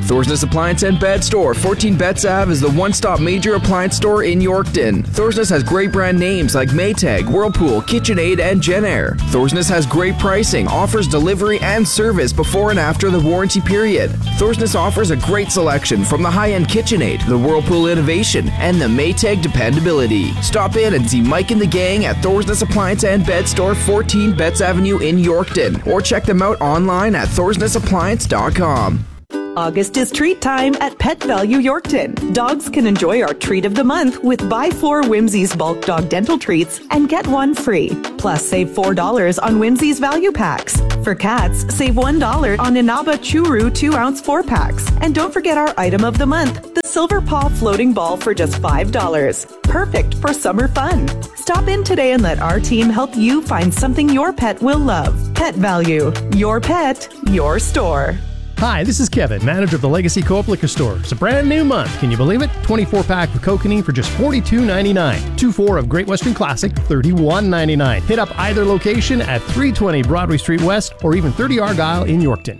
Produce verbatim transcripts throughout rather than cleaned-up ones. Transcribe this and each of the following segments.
Thorsness Appliance and Bed Store, fourteen Betts Ave, is the one-stop major appliance store in Yorkton. Thorsness has great brand names like Maytag, Whirlpool, KitchenAid, and Genair. Thorsness has great pricing, offers delivery and service before and after the warranty period. Thorsness offers a great selection from the high-end KitchenAid, the Whirlpool innovation, and the Maytag dependability. Stop in and see Mike and the gang at Thorsness Appliance and Bed Store, fourteen Betts Avenue in Yorkton, or check them out online at thorsness appliance dot com. August is treat time at Pet Value Yorkton. Dogs can enjoy our treat of the month with buy four Whimsy's bulk dog dental treats and get one free. Plus, save four dollars on Whimsy's value packs. For cats, save one dollar on Inaba Churu two ounce four packs. And don't forget our item of the month, the Silver Paw floating ball for just five dollars. Perfect for summer fun. Stop in today and let our team help you find something your pet will love. Pet Value. Your pet, your store. Hi, this is Kevin, manager of the Legacy Co-op Liquor Store. It's a brand new month. Can you believe it? twenty-four pack of Kokanee for just forty-two ninety-nine. two four of Great Western Classic, thirty-one ninety-nine. Hit up either location at three twenty Broadway Street West or even thirty Argyle in Yorkton.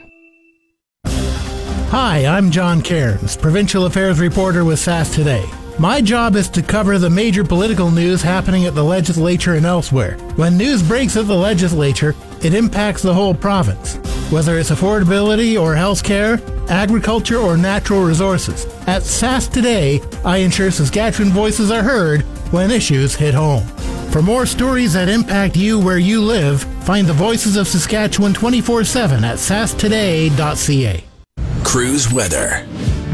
Hi, I'm John Cairns, Provincial Affairs Reporter with S A S Today. My job is to cover the major political news happening at the legislature and elsewhere. When news breaks at the legislature, it impacts the whole province. Whether it's affordability or healthcare, agriculture or natural resources. At S A S Today, I ensure Saskatchewan voices are heard when issues hit home. For more stories that impact you where you live, find the Voices of Saskatchewan twenty-four seven at sask today dot c a. Cruise weather.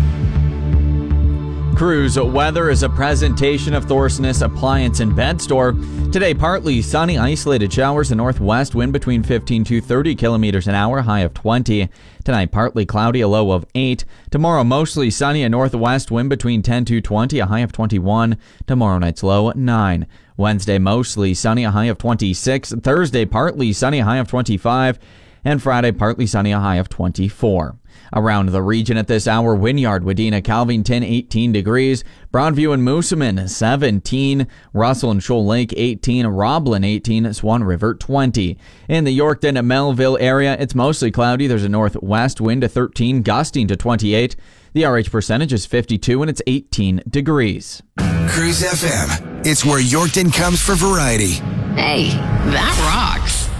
Cruise weather is a presentation of Thorsness Appliance and Bed Store. Today, partly sunny, isolated showers, a northwest wind between fifteen to thirty kilometers an hour, high of twenty. Tonight, partly cloudy, a low of eight. Tomorrow, mostly sunny, a northwest wind between ten to twenty, a high of twenty-one. Tomorrow night's low, nine. Wednesday, mostly sunny, a high of twenty-six. Thursday, partly sunny, a high of twenty-five. And Friday, partly sunny, a high of twenty-four. Around the region at this hour, Wynyard, Wadena, Calvington, eighteen degrees. Broadview and Moosomin, seventeen. Russell and Shoal Lake, eighteen. Roblin, eighteen. Swan River, twenty. In the Yorkton and Melville area, it's mostly cloudy. There's a northwest wind to thirteen, gusting to twenty-eight. The R H percentage is fifty-two, and it's eighteen degrees. Cruise F M. It's where Yorkton comes for variety. Hey, that rocks.